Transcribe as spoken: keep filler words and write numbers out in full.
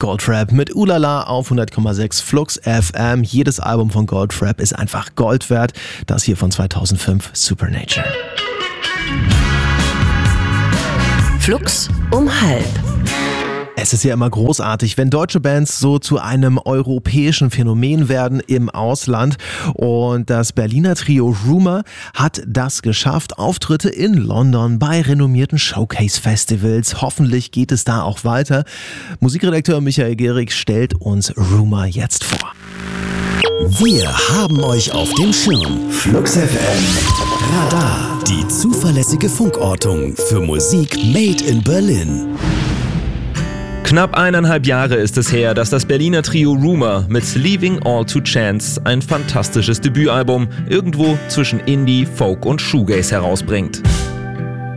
Goldfrapp mit Ulala auf hundert Komma sechs Flux F M. Jedes Album von Goldfrapp ist einfach Gold wert. Das hier von zweitausendfünf, Supernature. Flux um halb. Es ist ja immer großartig, wenn deutsche Bands so zu einem europäischen Phänomen werden im Ausland. Und das Berliner Trio Rumour hat das geschafft. Auftritte in London bei renommierten Showcase-Festivals. Hoffentlich geht es da auch weiter. Musikredakteur Michael Gehrig stellt uns Rumour jetzt vor. Wir haben euch auf dem Schirm. Flux F M Radar. Die zuverlässige Funkortung für Musik made in Berlin. Knapp eineinhalb Jahre ist es her, dass das Berliner Trio Rumour mit Leaving All to Chance ein fantastisches Debütalbum irgendwo zwischen Indie, Folk und Shoegaze herausbringt.